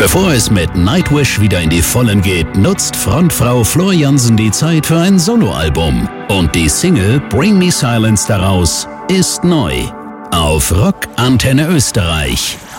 Bevor es mit Nightwish wieder in die Vollen geht, nutzt Frontfrau Floor Jansen die Zeit für ein Soloalbum. Und die Single Bring Me Silence daraus ist neu. Auf Rock Antenne Österreich.